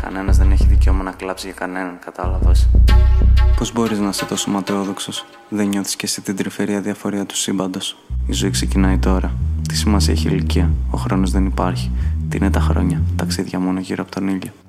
Κανένας δεν έχει δικαίωμα να κλάψει για κανέναν, κατάλαβες? Πώς μπορείς να είσαι τόσο ματαιόδοξος? Δεν νιώθεις κι εσύ την τρυφερή αδιαφορία του σύμπαντος? Η ζωή ξεκινάει τώρα. Τι σημασία έχει η ηλικία? Ο χρόνος δεν υπάρχει. Τι είναι τα χρόνια? Ταξίδια μόνο γύρω από τον ήλιο.